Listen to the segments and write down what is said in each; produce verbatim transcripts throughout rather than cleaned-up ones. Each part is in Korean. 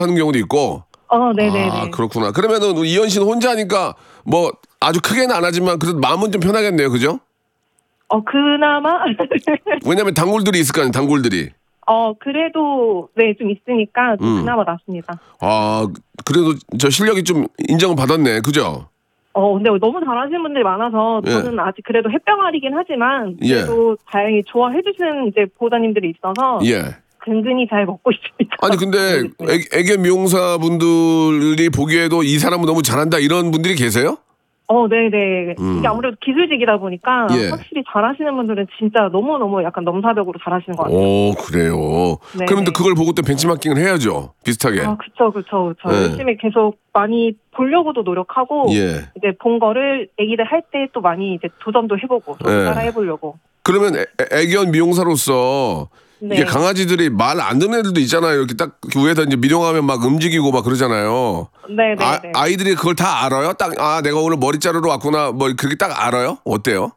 하는 경우도 있고. 어, 네네네. 아, 그렇구나. 그러면은 이현 씨는 혼자 하니까 뭐 아주 크게는 안 하지만 그래도 마음은 좀 편하겠네요. 그죠? 어, 그나마? 왜냐면 단골들이 있을 거 아니에요. 단골들이. 어, 그래도, 네, 좀 있으니까, 좀 음. 그나마 낫습니다. 아, 그래도 저 실력이 좀 인정을 받았네. 그죠? 어, 근데 너무 잘하시는 분들이 많아서, 예. 저는 아직 그래도 햇병아리긴 하지만, 그래도 다행히 좋아해주시는 이제 보호자님들이 있어서, 예. 근근히 잘 먹고 있습니다. 아니 근데 애, 애견 미용사 분들이 보기에도 이 사람은 너무 잘한다 이런 분들이 계세요? 어, 네네. 음. 이게 아무래도 기술직이다 보니까, 예. 확실히 잘하시는 분들은 진짜 너무너무 약간 넘사벽으로 잘하시는 것 같아요. 오, 그래요. 네네. 그럼 또 그걸 보고 또 벤치마킹을 해야죠. 비슷하게. 아, 그쵸, 그쵸, 그쵸. 예. 열심히 계속 많이 보려고도 노력하고, 예. 이제 본 거를 애기들 할 때 또 많이 이제 도전도 해보고, 또 예. 따라 해보려고. 그러면 애, 애견 미용사로서 네. 이게 강아지들이 말 안 듣는 애들도 있잖아요. 이렇게 딱 위에다 이제 미용하면 막 움직이고 막 그러잖아요. 네네네. 아, 아이들이 그걸 다 알아요? 딱, 아, 내가 오늘 머리 자르러 왔구나. 뭐 그렇게 딱 알아요? 어때요?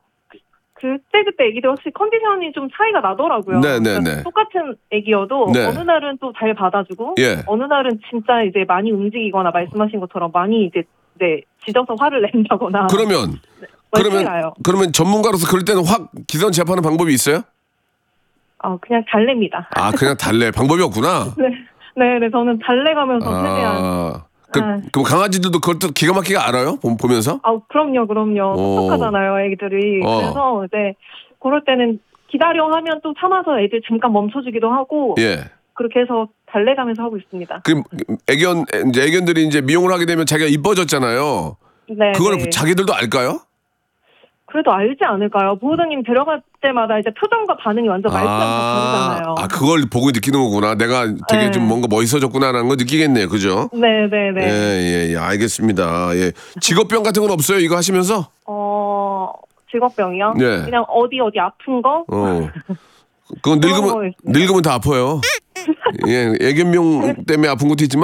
그때그때 애기들 확실히 컨디션이 좀 차이가 나더라고요. 네네네. 그러니까 똑같은 애기여도 네. 어느 날은 또 잘 받아주고, 예. 어느 날은 진짜 이제 많이 움직이거나 말씀하신 것처럼 많이 이제 네, 짖어서 화를 낸다거나. 그러면, 네, 그러면, 나요. 그러면 전문가로서 그럴 때는 확 기선 제압하는 방법이 있어요? 어, 그냥 달래입니다. 아, 그냥 달래. 방법이 없구나. 네, 네, 네, 저는 달래가면서 최대한. 아, 그, 아. 그 강아지들도 그것도 기가 막히게 알아요? 보, 보면서? 아, 그럼요, 그럼요. 오. 똑똑하잖아요, 애기들이. 어. 그래서 이제 그럴 때는 기다려 하면 또 참아서 애들 잠깐 멈춰주기도 하고. 예. 그렇게 해서 달래가면서 하고 있습니다. 그 애견 이제 애견들이 이제 미용을 하게 되면 자기가 이뻐졌잖아요. 네. 그걸 네. 자기들도 알까요? 그래도 알지 않을까요? 보호자님 데려갈 때마다 이제 표정과 반응이 완전 말투랑 다 다르잖아요. 아, 그걸 보고 느끼는 거구나. 내가 되게 네. 좀 뭔가 멋있어졌구나라는 거 느끼겠네요. 그죠? 네, 네, 네. 예, 예, 예, 알겠습니다. 예. 직업병 같은 건 없어요? 이거 하시면서? 어, 직업병이요? 네. 그냥 어디 어디 아픈 거? 어. 그건 그런 거 늙으면, 있습니다. 늙으면 다 아파요. 예, 애견병 때문에 아픈 것도 있지만